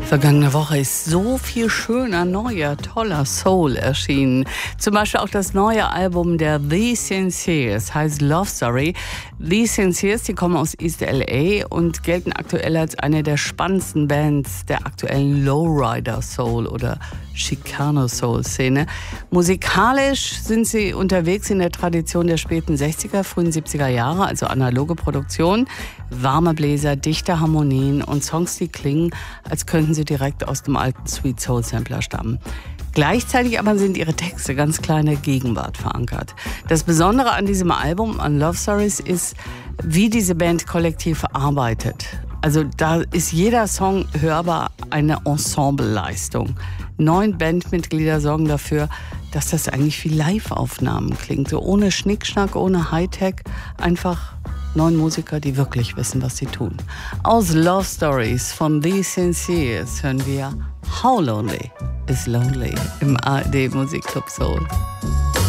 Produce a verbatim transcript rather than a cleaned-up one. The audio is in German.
Vergangene Woche ist so viel schöner, neuer, toller Soul erschienen. Zum Beispiel auch das neue Album der The Sincers, heißt Love Story. The Sincers, die kommen aus East L A und gelten aktuell als eine der spannendsten Bands der aktuellen Lowrider Soul oder Chicano Soul Szene. Musikalisch sind sie unterwegs in der Tradition der späten sechziger, frühen siebziger Jahre, also analoge Produktion, warme Bläser, dichte Harmonien und Songs, die klingen, als könnten sie direkt aus dem alten Sweet Soul Sampler stammen. Gleichzeitig aber sind ihre Texte ganz klar in der Gegenwart verankert. Das Besondere an diesem Album, an Love Stories, ist, wie diese Band kollektiv arbeitet. Also da ist jeder Song hörbar eine Ensembleleistung. Neun Bandmitglieder sorgen dafür, dass das eigentlich wie Live-Aufnahmen klingt. So ohne Schnickschnack, ohne Hightech, einfach neun Musiker, die wirklich wissen, was sie tun. Aus Love Stories von The Sincers hören wir How Lonely is Lonely im A R D Musikclub Soul.